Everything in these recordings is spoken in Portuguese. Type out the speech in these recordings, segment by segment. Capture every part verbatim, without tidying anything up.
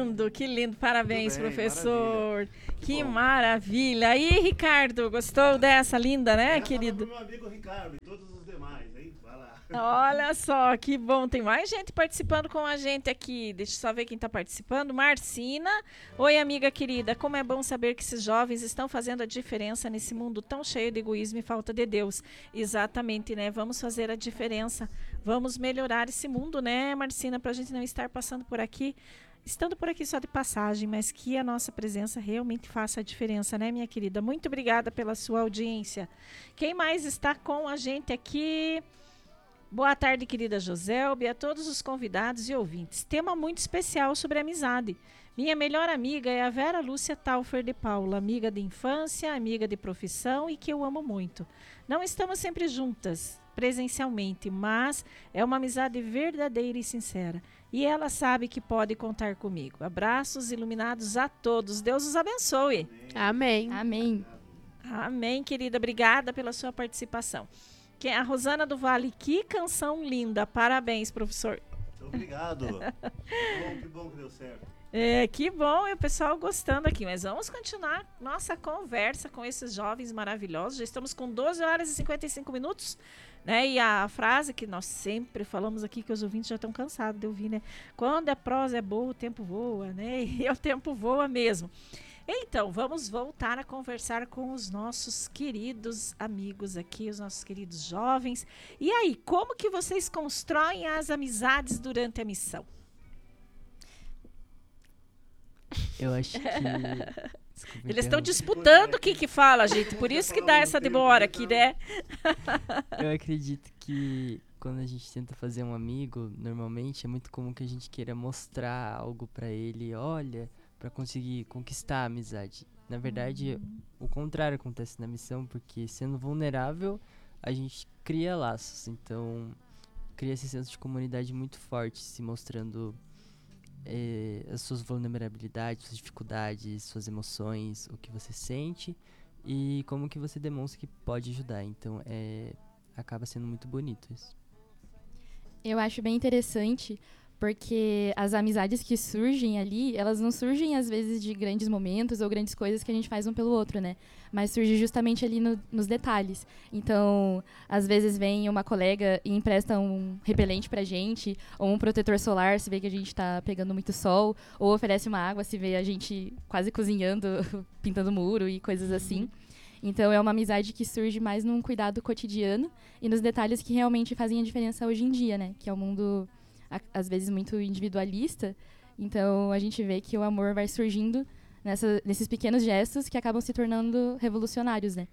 lindo, que lindo. Parabéns, Tudo bem, professor. maravilha. Que Bom. maravilha. E Ricardo, gostou dessa linda, né, Essa querido? foi pro meu amigo Ricardo e todos os demais, hein? Vai lá. Olha só, que bom. Tem mais gente participando com a gente aqui. Deixa eu só ver quem está participando. Marcina. Oi, amiga querida. Como é bom saber que esses jovens estão fazendo a diferença nesse mundo tão cheio de egoísmo e falta de Deus. Exatamente, né? Vamos fazer a diferença. Vamos melhorar esse mundo, né, Marcina? Para a gente não estar passando por aqui, estando por aqui só de passagem, mas que a nossa presença realmente faça a diferença, né, minha querida? Muito obrigada pela sua audiência. Quem mais está com a gente aqui? Boa tarde, querida Joselbe, a todos os convidados e ouvintes. Tema muito especial sobre amizade. Minha melhor amiga é a Vera Lúcia Taufer de Paula, amiga de infância, amiga de profissão e que eu amo muito. Não estamos sempre juntas, presencialmente, mas é uma amizade verdadeira e sincera. E ela sabe que pode contar comigo. Abraços iluminados a todos. Deus os abençoe. Amém. Amém. Amém, querida. Obrigada pela sua participação. Quem- A Rosana do Vale, que canção linda. Parabéns, professor. Muito obrigado. Que bom, que bom que deu certo. É, que bom, e o pessoal gostando aqui. Mas vamos continuar nossa conversa com esses jovens maravilhosos. Já estamos com doze horas e cinquenta e cinco minutos, né? E a frase que nós sempre falamos aqui, que os ouvintes já estão cansados de ouvir, né? Quando a prosa é boa, o tempo voa, né? E o tempo voa mesmo. Então, vamos voltar a conversar com os nossos queridos amigos aqui, os nossos queridos jovens. E aí, como que vocês constroem as amizades durante a missão? Eu acho que... Desculpa Eles estão interromper. disputando quem que fala, gente. Por isso que dá essa demora aqui, né? Eu acredito que quando a gente tenta fazer um amigo, normalmente é muito comum que a gente queira mostrar algo pra ele, olha, pra conseguir conquistar a amizade. Na verdade, o contrário acontece na missão, porque sendo vulnerável, a gente cria laços. Então, cria esse senso de comunidade muito forte, se mostrando eh, as suas vulnerabilidades, suas dificuldades, suas emoções, o que você sente e como que você demonstra que pode ajudar. Então, é, acaba sendo muito bonito isso. Eu acho bem interessante, porque as amizades que surgem ali, elas não surgem às vezes de grandes momentos ou grandes coisas que a gente faz um pelo outro, né? Mas surge justamente ali no- nos detalhes. Então, às vezes vem uma colega e empresta um repelente pra gente, ou um protetor solar se vê que a gente tá pegando muito sol, ou oferece uma água se vê a gente quase cozinhando, pintando muro e coisas assim. Então, é uma amizade que surge mais num cuidado cotidiano e nos detalhes que realmente fazem a diferença hoje em dia, né? Que é um mundo, a- às vezes, muito individualista. Então, a gente vê que o amor vai surgindo nessa- nesses pequenos gestos que acabam se tornando revolucionários, né?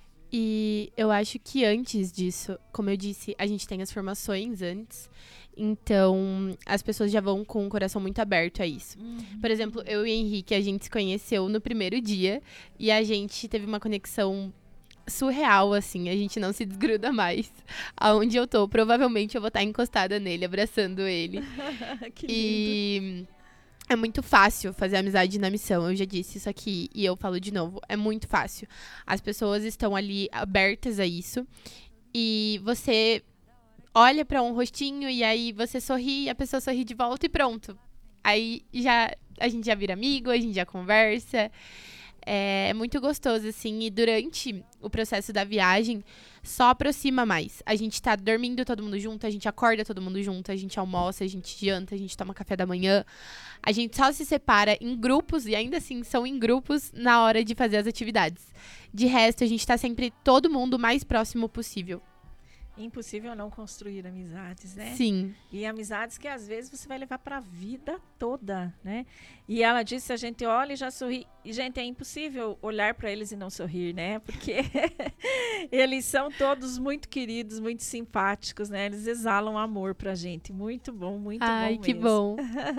E eu acho que antes disso, como eu disse, a gente tem as formações antes. Então, as pessoas já vão com o coração muito aberto a isso. Por exemplo, eu e o Henrique, a gente se conheceu no primeiro dia e a gente teve uma conexão surreal, assim. A gente não se desgruda mais. Aonde eu tô, provavelmente eu vou estar encostada nele, abraçando ele. Que lindo. E é muito fácil fazer amizade na missão. Eu já disse isso aqui e eu falo de novo. É muito fácil. As pessoas estão ali abertas a isso. E você olha pra um rostinho e aí você sorri, a pessoa sorri de volta e pronto. Aí já a gente já vira amigo, a gente já conversa. É muito gostoso, assim. E durante o processo da viagem, só aproxima mais. A gente tá dormindo todo mundo junto, a gente acorda todo mundo junto, a gente almoça, a gente janta, a gente toma café da manhã. A gente só se separa em grupos, e ainda assim são em grupos, na hora de fazer as atividades. De resto, a gente tá sempre todo mundo o mais próximo possível. Impossível não construir amizades, né? Sim. E amizades que às vezes você vai levar para a vida toda, né? E ela disse, a gente olha e já sorri. E, gente, é impossível olhar para eles e não sorrir, né? Porque eles são todos muito queridos, muito simpáticos, né? Eles exalam amor pra gente. Muito bom, muito Ai, bom que mesmo. bom.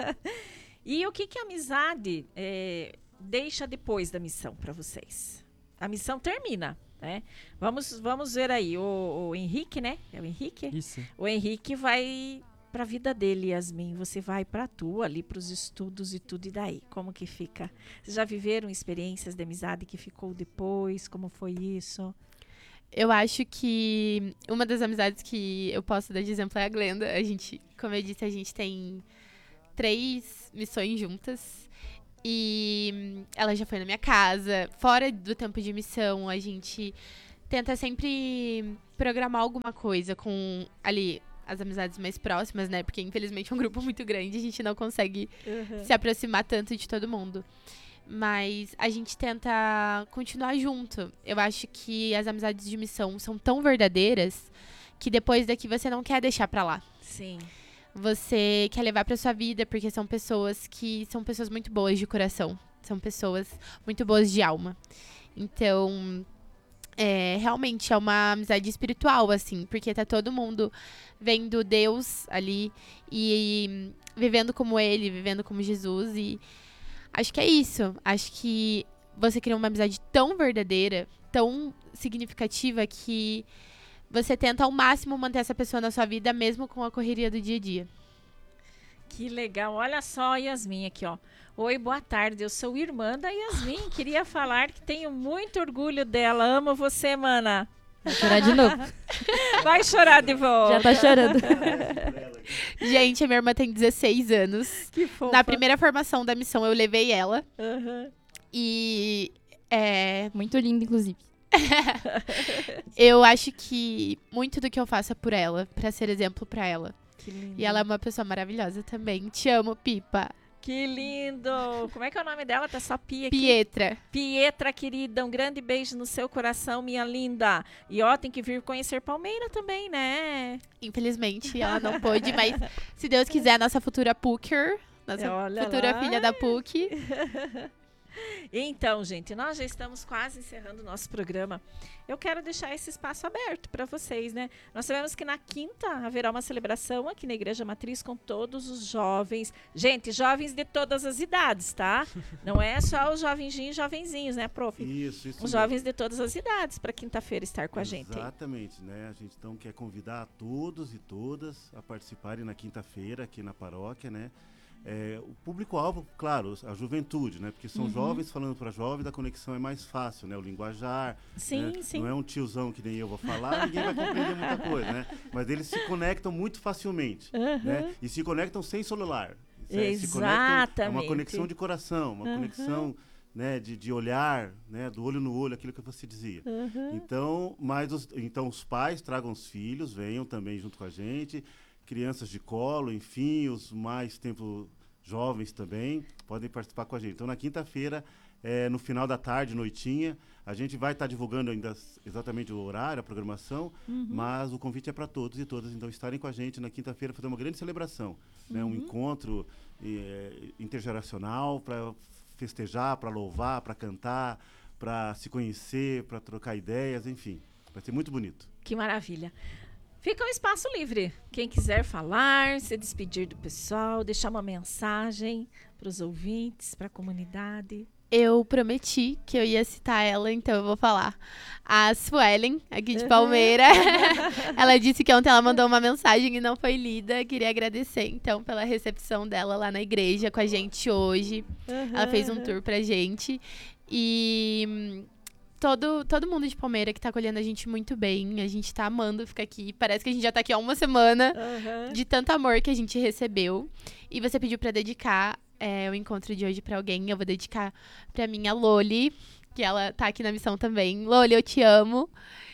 E o que que a amizade eh, deixa depois da missão para vocês? A missão termina, né? Vamos, vamos ver aí, o, o Henrique, né? É o Henrique? Isso. O Henrique vai para a vida dele, Yasmin. Você vai para a tua, ali para os estudos e tudo. E daí? Como que fica? Vocês já viveram experiências de amizade que ficou depois? Como foi isso? Eu acho que uma das amizades que eu posso dar de exemplo é a Glenda. A gente, como eu disse, a gente tem três missões juntas. E ela já foi na minha casa. Fora do tempo de missão, a gente tenta sempre programar alguma coisa com ali as amizades mais próximas, né? Porque infelizmente é um grupo muito grande, a gente não consegue Uhum. se aproximar tanto de todo mundo. Mas a gente tenta continuar junto. Eu acho que as amizades de missão são tão verdadeiras que depois daqui você não quer deixar pra lá. Sim. Você quer levar pra sua vida, porque são pessoas que são pessoas muito boas de coração. São pessoas muito boas de alma. Então, é, realmente é uma amizade espiritual, assim, porque tá todo mundo vendo Deus ali e, e vivendo como Ele, vivendo como Jesus. E acho que é isso. Acho que você cria uma amizade tão verdadeira, tão significativa, que você tenta ao máximo manter essa pessoa na sua vida, mesmo com a correria do dia a dia. Que legal. Olha só a Yasmin aqui, ó. Oi, boa tarde. Eu sou irmã da Yasmin. Queria falar que tenho muito orgulho dela. Amo você, mana. Vou chorar de novo. Vai chorar de volta. Já tá chorando. Gente, a minha irmã tem dezesseis anos. Que fofa. Na primeira formação da missão, eu levei ela. Uhum. E é, Muito lindo, inclusive. eu acho que muito do que eu faço é por ela, pra ser exemplo pra ela. Que lindo. E ela é uma pessoa maravilhosa também. Te amo, Pipa. Que lindo. Como é que é o nome dela? Tá só Pia aqui. Pietra. Pietra, querida, um grande beijo no seu coração, minha linda. E ó, tem que vir conhecer Palmeira também, né? Infelizmente, ela não pôde, mas se Deus quiser, a nossa futura Pucker, nossa Olha futura lá. filha da P U C. Então, gente, nós já estamos quase encerrando o nosso programa. Eu quero deixar esse espaço aberto para vocês, né? Nós sabemos que na quinta haverá uma celebração aqui na Igreja Matriz com todos os jovens. Gente, jovens de todas as idades, tá? Não é só os jovenzinhos e jovenzinhos, né, prof? Isso, isso. Os mesmo. jovens de todas as idades, para quinta-feira estar com a gente aí. Exatamente, né? A gente então quer convidar a todos e todas a participarem na quinta-feira aqui na paróquia, né? É, o público-alvo, claro, a juventude, né? Porque são Uhum. jovens falando para jovens, a conexão é mais fácil, né? O linguajar, Sim, né? sim. Não é um tiozão que nem eu vou falar, ninguém vai compreender muita coisa, né? Mas eles se conectam muito facilmente, Uhum. né? E se conectam sem celular. É, se conectam- é Exatamente. uma conexão de coração, uma Uhum. conexão, né, de, de olhar, né, do olho no olho, aquilo que você dizia. Uhum. Então, mas os, então os pais tragam os filhos, venham também junto com a gente, crianças de colo, enfim, os mais tempo jovens também podem participar com a gente. Então, na quinta-feira, é, no final da tarde, noitinha, a gente vai estar divulgando ainda exatamente o horário, a programação, Uhum. mas o convite é para todos e todas, então, estarem com a gente na quinta-feira, fazer uma grande celebração, né, Uhum. um encontro é, intergeracional para festejar, para louvar, para cantar, para se conhecer, para trocar ideias, enfim. Vai ser muito bonito. Que maravilha. Fica um espaço livre. Quem quiser falar, se despedir do pessoal, deixar uma mensagem para os ouvintes, para a comunidade. Eu prometi que eu ia citar ela, então eu vou falar. A Suelen, aqui de Uhum. Palmeira, ela disse que ontem ela mandou uma mensagem e não foi lida. Queria agradecer, então, pela recepção dela lá na igreja com a gente hoje. Ela fez um tour pra gente. E hum, todo, todo mundo de Palmeira que tá acolhendo a gente muito bem. A gente tá amando ficar aqui. Parece que a gente já tá aqui há uma semana Uhum. de tanto amor que a gente recebeu. E você pediu pra dedicar é, o encontro de hoje pra alguém. Eu vou dedicar pra minha Loli, que ela tá aqui na missão também. Loli, eu te amo.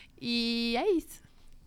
E é isso.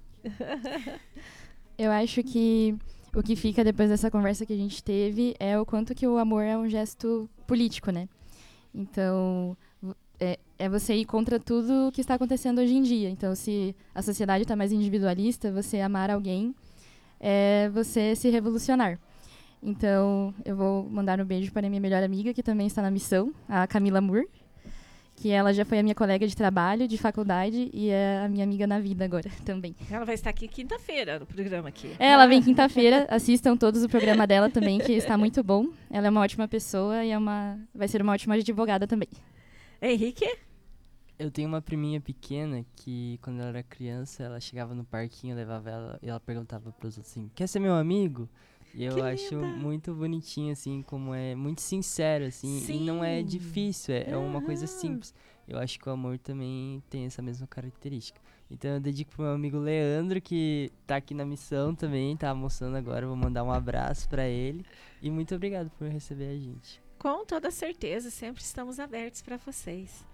Eu acho que o que fica depois dessa conversa que a gente teve é o quanto que o amor é um gesto político, né? Então, v- é, é você ir contra tudo que está acontecendo hoje em dia. Então, se a sociedade está mais individualista, você amar alguém é você se revolucionar. Então, eu vou mandar um beijo para a minha melhor amiga, que também está na missão, a Camila Moore, que ela já foi a minha colega de trabalho, de faculdade, e é a minha amiga na vida agora também. Ela vai estar aqui quinta-feira no programa aqui. Ela vem quinta-feira, assistam todos o programa dela também, que está muito bom. Ela é uma ótima pessoa e é uma, vai ser uma ótima advogada também. Henrique? Eu tenho uma priminha pequena que, quando ela era criança, ela chegava no parquinho, levava ela e ela perguntava pros outros assim, quer ser meu amigo? E eu Que acho linda. muito bonitinho, assim, como é muito sincero, assim, e não é Sim. difícil, é, é uma coisa Aham. simples. eu acho que o amor também tem essa mesma característica. Então eu dedico pro meu amigo Leandro, que tá aqui na missão também, tá almoçando agora, vou mandar um abraço pra ele. E muito obrigado por receber a gente. Com toda certeza, sempre estamos abertos para vocês.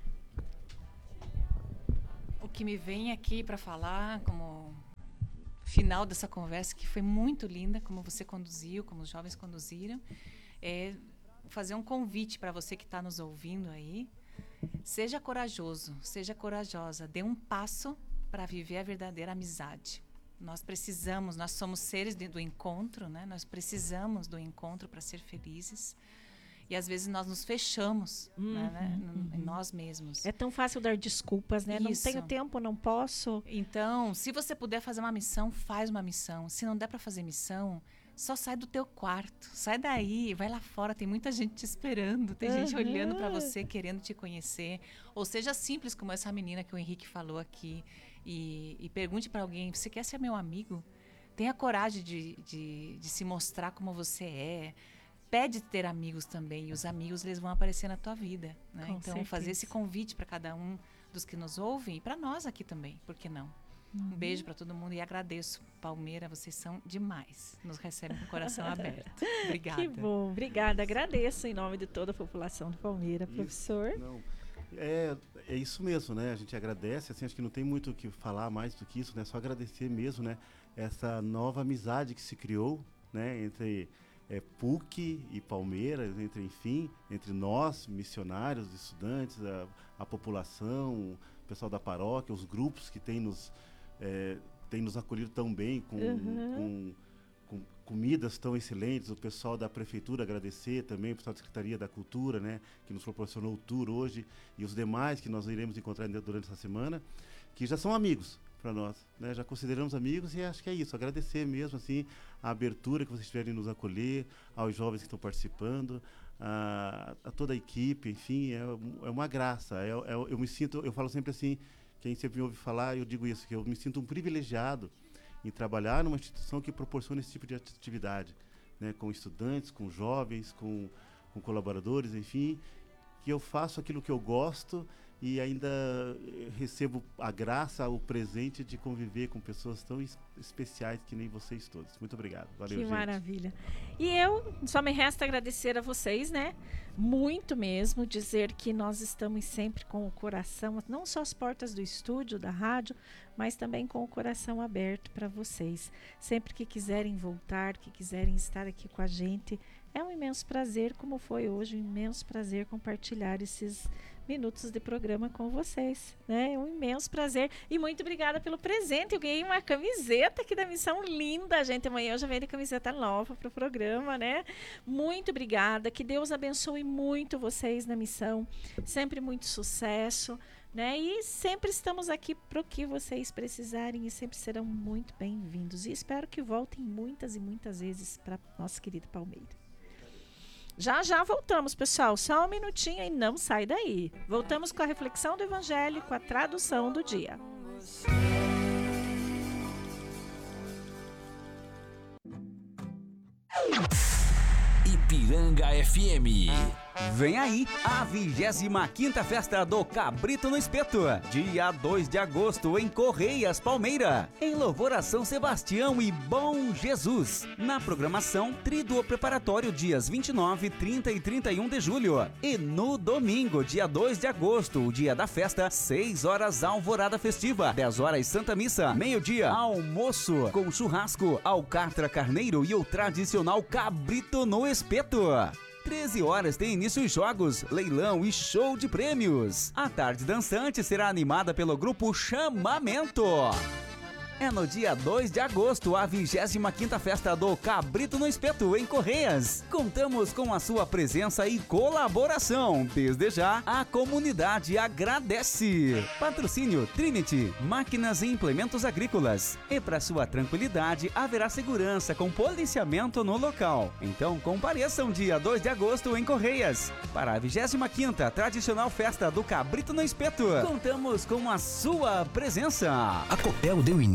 O que me vem aqui para falar como final dessa conversa, que foi muito linda, como você conduziu, como os jovens conduziram, é fazer um convite para você que está nos ouvindo aí. Seja corajoso, seja corajosa, dê um passo para viver a verdadeira amizade. Nós precisamos, nós somos seres de, do encontro, né? Nós precisamos do encontro para ser felizes. E às vezes nós nos fechamos, Uhum, né, né, uhum. em nós mesmos. É tão fácil dar desculpas, né? Não Isso. tenho tempo, não posso. Então, se você puder fazer uma missão, faz uma missão. Se não der para fazer missão, só sai do teu quarto. Sai daí, vai lá fora. Tem muita gente te esperando. Tem gente Uhum. olhando para você, querendo te conhecer. Ou seja, simples como essa menina que o Henrique falou aqui. E, e pergunte para alguém, você quer ser meu amigo? Tenha coragem de, de, de se mostrar como você é. Pede ter amigos também, e os amigos eles vão aparecer na tua vida, né? Com Então, certeza. fazer esse convite para cada um dos que nos ouvem e para nós aqui também, por que não? Uhum. Um beijo para todo mundo e agradeço. Palmeira, vocês são demais. Nos recebem com o coração aberto. Obrigada. Que bom, obrigada. Agradeço em nome de toda a população de Palmeira, Isso. professor. Não, é, é isso mesmo, né? A gente agradece, assim, acho que não tem muito o que falar mais do que isso, né? Só agradecer mesmo, né? Essa nova amizade que se criou, né? Entre é, P U C e Palmeiras, entre, enfim, entre nós, missionários, estudantes, a, a população, o pessoal da paróquia, os grupos que têm nos, é, têm nos acolhido tão bem, com, Uhum. com, com comidas tão excelentes, o pessoal da prefeitura agradecer também, o pessoal da Secretaria da Cultura, né, que nos proporcionou o tour hoje, e os demais que nós iremos encontrar durante essa semana, que já são amigos para nós, né, já consideramos amigos, e acho que é isso, agradecer mesmo, assim, a abertura que vocês tiverem nos acolher, aos jovens que estão participando, a, a toda a equipe, enfim, é, é uma graça, é, é, eu me sinto, eu falo sempre assim, quem sempre me ouve falar, eu digo isso, que eu me sinto um privilegiado em trabalhar numa instituição que proporciona esse tipo de atividade, né, com estudantes, com jovens, com, com colaboradores, enfim, que eu faço aquilo que eu gosto e ainda recebo a graça, o presente de conviver com pessoas tão es- especiais que nem vocês todos. Muito obrigado. Valeu, Que gente. maravilha. E eu, só me resta agradecer a vocês, né? Muito mesmo, dizer que nós estamos sempre com o coração, não só as portas do estúdio, da rádio, mas também com o coração aberto para vocês. Sempre que quiserem voltar, que quiserem estar aqui com a gente, é um imenso prazer, como foi hoje, um imenso prazer compartilhar esses minutos de programa com vocês, né? É um imenso prazer e muito obrigada pelo presente. Eu ganhei uma camiseta aqui da Missão linda, gente. Amanhã eu já venho de camiseta nova para o programa, né? Muito obrigada. Que Deus abençoe muito vocês na missão. Sempre muito sucesso, né? E sempre estamos aqui para o que vocês precisarem e sempre serão muito bem-vindos. E espero que voltem muitas e muitas vezes para nossa querida Palmeira. Já já voltamos, pessoal. Só um minutinho e não sai daí. Voltamos com a reflexão do Evangelho, com a tradução do dia. Ipiranga F M. Vem aí a vigésima quinta Festa do Cabrito no Espeto, dia dois de agosto em Correias, Palmeira, em louvor a São Sebastião e Bom Jesus. Na programação, tríduo preparatório dias vinte e nove, trinta e trinta e um de julho. E no domingo, dia dois de agosto, o dia da festa, seis horas alvorada festiva, dez horas Santa Missa, meio-dia almoço com churrasco, alcatra carneiro e o tradicional cabrito no espeto. treze horas tem início os jogos, leilão e show de prêmios. A tarde dançante será animada pelo grupo Chamamento. É no dia dois de agosto, a vigésima quinta Festa do Cabrito no Espeto, em Correias. Contamos com a sua presença e colaboração. Desde já, a comunidade agradece. Patrocínio Trinity, máquinas e implementos agrícolas. E para sua tranquilidade, haverá segurança com policiamento no local. Então compareçam dia dois de agosto em Correias. Para a vigésima quinta tradicional Festa do Cabrito no Espeto, contamos com a sua presença. A Copel deu início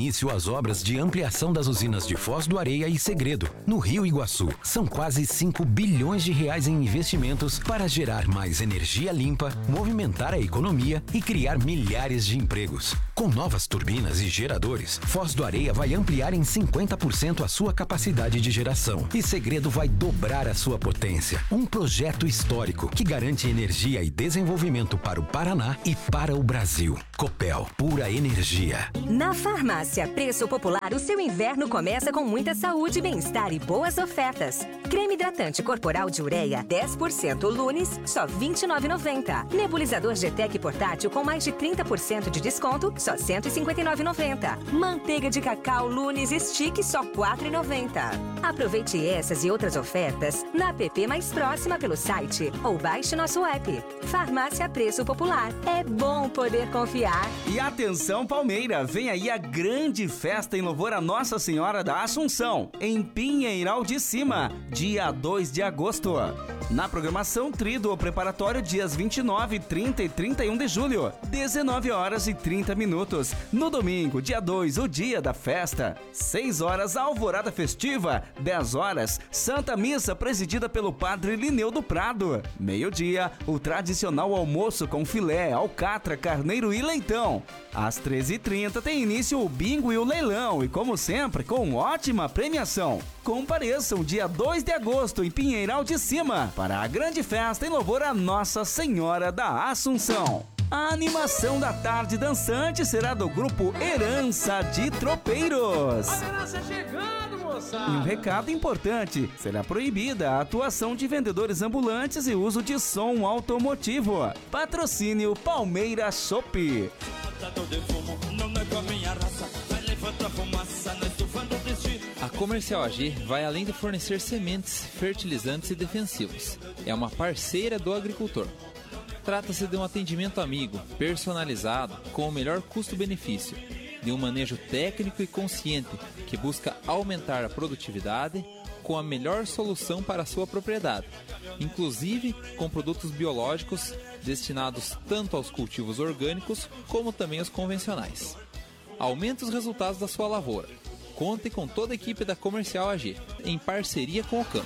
início às obras de ampliação das usinas de Foz do Areia e Segredo, no Rio Iguaçu. São quase cinco bilhões de reais em investimentos para gerar mais energia limpa, movimentar a economia e criar milhares de empregos. Com novas turbinas e geradores, Foz do Areia vai ampliar em cinquenta por cento a sua capacidade de geração e Segredo vai dobrar a sua potência. Um projeto histórico que garante energia e desenvolvimento para o Paraná e para o Brasil. Copel, pura energia. Na Farmácia Preço Popular, o seu inverno começa com muita saúde, bem-estar e boas ofertas. Creme hidratante corporal de ureia, dez por cento Lunes, só vinte e nove reais e noventa centavos. Nebulizador G-Tec portátil com mais de trinta por cento de desconto, só cento e cinquenta e nove reais e noventa centavos. Manteiga de cacau Lunes Stick, só quatro reais e noventa centavos. Aproveite essas e outras ofertas na app mais próxima pelo site ou baixe nosso app. Farmácia Preço Popular. É bom poder confiar. E atenção, Palmeira, vem aí a grande festa em louvor a Nossa Senhora da Assunção, em Pinheiral de Cima, dia dois de agosto. Na programação, Tríduo preparatório dias vinte e nove, trinta e trinta e um de julho, dezenove horas e trinta minutos. No domingo, dia dois, o dia da festa, seis horas, alvorada festiva, dez horas, Santa Missa presidida pelo Padre Lineu do Prado. Meio-dia, o tradicional almoço com filé, alcatra, carneiro e leitão. Às treze e trinta tem início o bingo e o leilão e, como sempre, com ótima premiação. Compareçam dia dois de agosto em Pinheiral de Cima para a grande festa em louvor a Nossa Senhora da Assunção. A animação da tarde dançante será do grupo Herança de Tropeiros. A herança chegando, moçada! E um recado importante, será proibida a atuação de vendedores ambulantes e uso de som automotivo. Patrocínio Palmeira Chopp. A Comercial A G vai além de fornecer sementes, fertilizantes e defensivos. É uma parceira do agricultor. Trata-se de um atendimento amigo, personalizado, com o melhor custo-benefício, de um manejo técnico e consciente que busca aumentar a produtividade com a melhor solução para a sua propriedade, inclusive com produtos biológicos destinados tanto aos cultivos orgânicos como também aos convencionais. Aumente os resultados da sua lavoura. Conte com toda a equipe da Comercial A G, em parceria com o campo.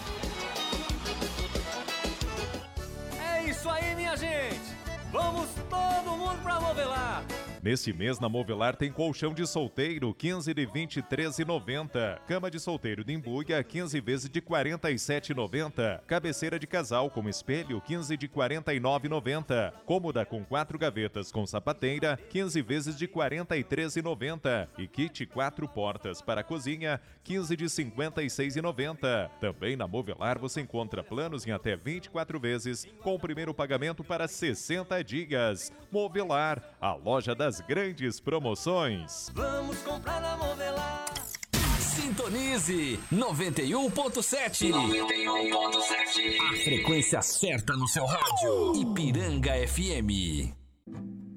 É isso aí, minha gente! Vamos todo mundo pra Movelar! Neste mês, na Movelar tem colchão de solteiro, quinze de vinte e três reais e noventa centavos. Cama de solteiro de embuia, quinze vezes de quarenta e sete reais e noventa centavos. Cabeceira de casal com espelho, quinze de quarenta e nove reais e noventa centavos. Cômoda com quatro gavetas com sapateira, quinze vezes de quarenta e três reais e noventa centavos. E kit quatro portas para a cozinha, quinze de cinquenta e seis reais e noventa centavos. Também na Movelar você encontra planos em até vinte e quatro vezes, com o primeiro pagamento para sessenta dias. Movelar, a loja das grandes promoções. Vamos comprar na Movelar. Sintonize noventa e um ponto sete. noventa e um ponto sete. A frequência certa no seu rádio. Ipiranga F M.